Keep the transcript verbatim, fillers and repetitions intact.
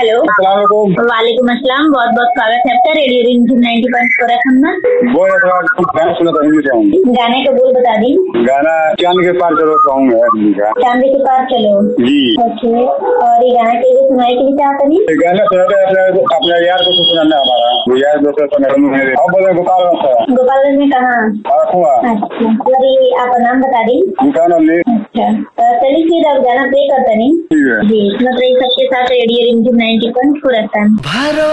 Hello. अस्सलाम वालेकुम। वालेकुम अस्सलाम। बहुत बहुत स्वागत है आपका रेडियो रिमझिम नाइन्टी पॉइंट फोर एफएम में। वो गाना सुना था हिंदी सॉन्ग। गाने का बोल बता दी। गाना चांद के पार चलो सॉन्ग है हिंदी का। चांद के पार चलो जी। ओके। और ये गाना के सुनाई के लिए चाहता नहीं। ये गाना सुनाते अपने अपने यार को तो सुनाना हमारा वो यार दोस्तों सुना है। अब बोले गोपाल गोपाल में कहाँ? अच्छा। और ये आपका नाम बता दी। गाना ले। अच्छा चलिए फिर अब गाना प्ले करता नहीं। ठीक है जी। मतलब सबके साथ रेडियो रिमझिम नाइन्टी पॉइंट फोर एफएम।